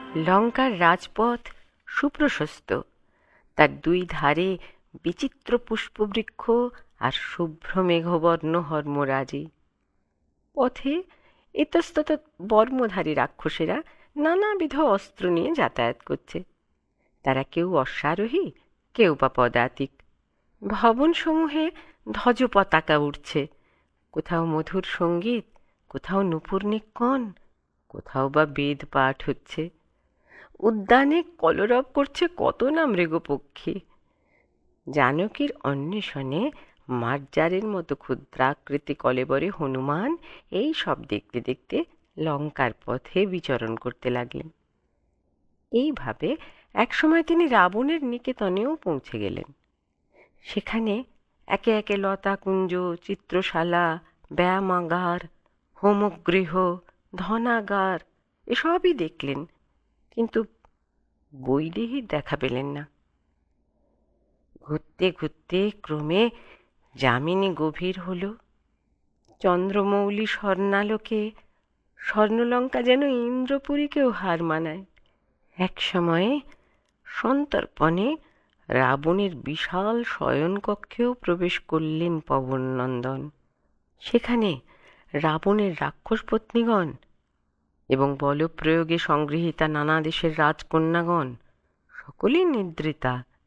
লঙ্কার রাজপথ সুপ্রশস্ত, তার দুই ধারে বিচিত্র পুষ্পবৃক্ষ আর শুভ্র মেঘবর্ণ হর্মরাজি। পথে ইতস্তত বর্মধারী রাক্ষসেরা নানাবিধ অস্ত্র নিয়ে যাতায়াত করছে। তারা কেউ অশ্বারোহী, কেউ বা পদাতিক। ভবনসমূহে ধ্বজ পতাকা উড়ছে, কোথাও মধুর সঙ্গীত, কোথাও নূপুর নিক্কণ, কোথাও বা বেদ পাঠ হচ্ছে। উদ্যানে কলরব করছে কত না মৃগপক্ষী। জানকীর অন্বেষণে মার্জারের মতো ক্ষুদ্রাকৃতি কলেবরে হনুমান এই সব দেখতে দেখতে লঙ্কার পথে বিচরণ করতে লাগলেন। এইভাবে একসময় তিনি রাবণের নিকেতনেও পৌঁছে গেলেন। সেখানে একে একে লতাকুঞ্জ, চিত্রশালা, ব্যায়ামাগার, হোমগৃহ, ধনাগার এসবই দেখলেন, কিন্তু বৈদেহীর দেখা পেলেন না। ঘুরতে ঘুরতে ক্রমে যামিনী গভীর হল। চন্দ্রমৌলি স্বর্ণালোকে স্বর্ণলঙ্কা যেন ইন্দ্রপুরীকেও হার মানায়। এক সময়ে সন্তর্পণে রাবণের বিশাল শয়নকক্ষেও প্রবেশ করলেন পবননন্দন। সেখানে রাবণের রাক্ষস পত্নীগণ এবং বলপ্রয়োগে সংগৃহীতা নানা দেশের রাজকন্যাগণ সকলেই নিদ্রিতা।